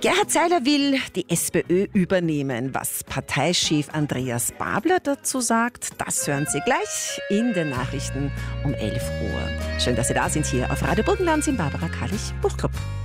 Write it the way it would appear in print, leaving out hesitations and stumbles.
Gerhard Seiler will die SPÖ übernehmen. Was Parteichef Andreas Babler dazu sagt, das hören Sie gleich in den Nachrichten um 11 Uhr. Schön, dass Sie da sind hier auf Radio Burgenland im Barbara Karlich Buchclub.